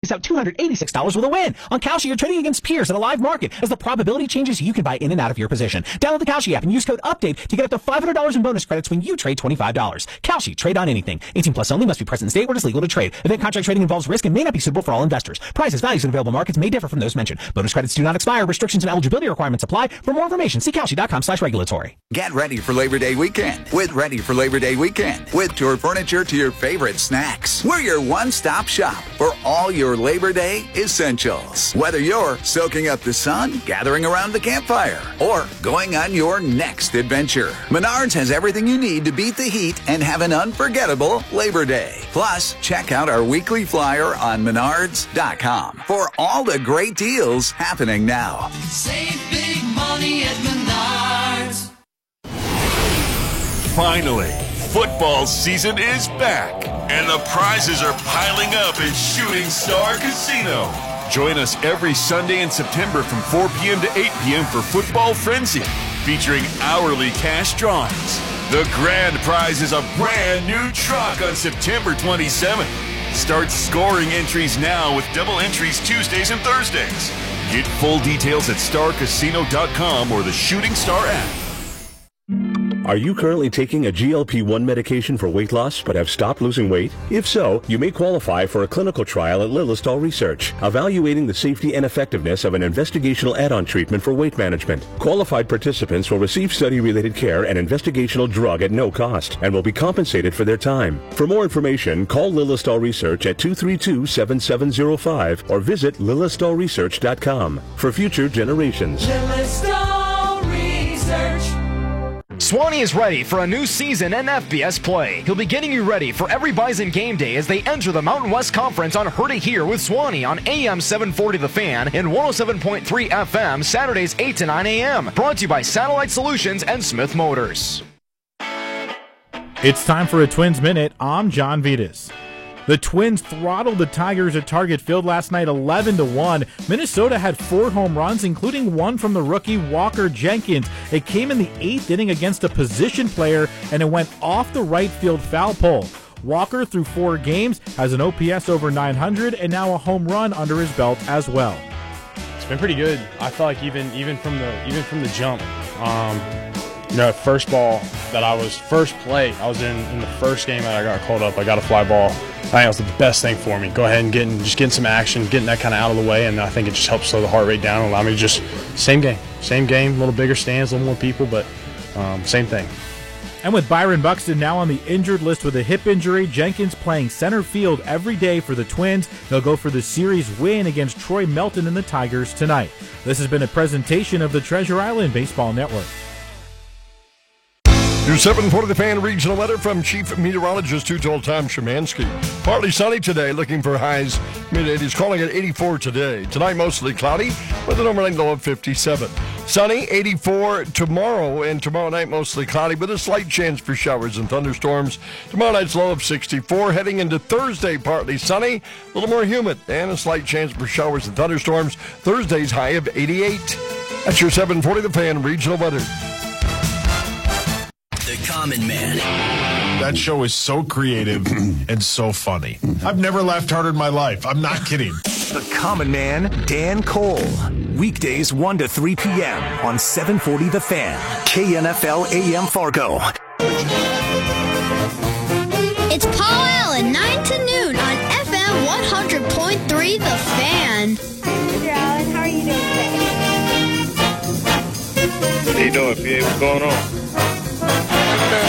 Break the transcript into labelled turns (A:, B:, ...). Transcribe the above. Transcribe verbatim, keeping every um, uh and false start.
A: takes out two hundred eighty-six dollars with a win. On Kalshi, you're trading against peers in a live market. As the probability changes, you can buy in and out of your position. Download the Kalshi app and use code UPDATE to get up to five hundred dollars in bonus credits when you trade twenty-five dollars. Kalshi, trade on anything. eighteen plus only, must be present in state where it is legal to trade. Event contract trading involves risk and may not be suitable for all investors. Prices, values, and available markets may differ from those mentioned. Bonus credits do not expire. Restrictions and eligibility requirements apply. For more information, see Kalshi.com slash regulatory.
B: Get ready for Labor Day weekend with Ready for Labor Day weekend with tour furniture to your favorite snacks. We're your one-stop shop for all your Labor Day essentials. Whether you're soaking up the sun, gathering around the campfire, or going on your next adventure, Menards has everything you need to beat the heat and have an unforgettable Labor Day. Plus, check out our weekly flyer on menards dot com for all the great deals happening now.
C: Save big money at Menards.
D: Finally, football season is back, and the prizes are piling up at Shooting Star Casino. Join us every Sunday in September from four p.m. to eight p.m. for Football Frenzy, featuring hourly cash drawings. The grand prize is a brand new truck on September twenty-seventh. Start scoring entries now with double entries Tuesdays and Thursdays. Get full details at star casino dot com or the Shooting Star app.
E: Are you currently taking a G L P one medication for weight loss but have stopped losing weight? If so, you may qualify for a clinical trial at Lillistal Research, evaluating the safety and effectiveness of an investigational add-on treatment for weight management. Qualified participants will receive study-related care and investigational drug at no cost and will be compensated for their time. For more information, call Lillistal Research at two three two, seven seven zero five or visit lillistal research dot com. For future generations.
C: Lillistal Research.
F: Swanee is ready for a new season in F B S play. He'll be getting you ready for every Bison game day as they enter the Mountain West Conference on Heard It Here with Swanee on A M seven forty The Fan and one oh seven point three F M Saturdays eight to nine a.m. Brought to you by Satellite Solutions and Smith Motors.
G: It's time for a Twins Minute. I'm John Vitas. The Twins throttled the Tigers at Target Field last night eleven to one. Minnesota had four home runs, including one from the rookie Walker Jenkins. It came in the eighth inning against a position player, and it went off the right field foul pole. Walker, through four games, has an O P S over nine hundred and now a home run under his belt as well.
H: It's been pretty good. I feel like even even from the even from the jump, um, you know, first ball that I was first play, I was in in the first game that I got called up. I got a fly ball. I think that was the best thing for me. Go ahead and get in, just getting some action, getting that kind of out of the way, and I think it just helps slow the heart rate down and allow me to just same game, same game, a little bigger stands, a little more people, but um, same thing.
G: And with Byron Buxton now on the injured list with a hip injury, Jenkins playing center field every day for the Twins. They'll go for the series win against Troy Melton and the Tigers tonight. This has been a presentation of the Treasure Island Baseball Network.
I: Your seven forty The Fan regional weather from Chief Meteorologist Two-Told Tom Szymanski. Partly sunny today, looking for highs mid-eighties, calling it eighty-four today. Tonight, mostly cloudy, with an overnight low of fifty-seven. Sunny, eighty-four tomorrow, and tomorrow night, mostly cloudy, with a slight chance for showers and thunderstorms. Tomorrow night's low of sixty-four. Heading into Thursday, partly sunny, a little more humid, and a slight chance for showers and thunderstorms. Thursday's high of eighty-eight. That's your seven forty The Fan regional weather.
J: The Common Man.
K: That show is so creative and so funny. I've never laughed harder in my life. I'm not kidding.
L: The Common Man, Dan Cole. Weekdays one to three p.m. on seven forty The Fan. K N F L A M Fargo.
M: It's Paul Allen, nine to noon on F M one hundred point three The Fan.
N: Hi, Mister Allen. How are you doing today?
O: How you doing, P A? What's going on?